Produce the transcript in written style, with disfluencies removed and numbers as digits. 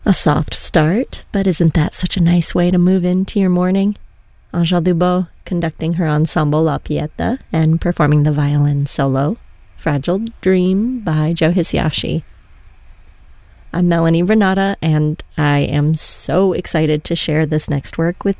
A soft start, but isn't that such a nice way to move into your morning? Angèle Dubos conducting her ensemble La Pieta and performing the violin solo, Fragile Dream by Joe Hisaishi. I'm Melanie Renata, and I am so excited to share this next work with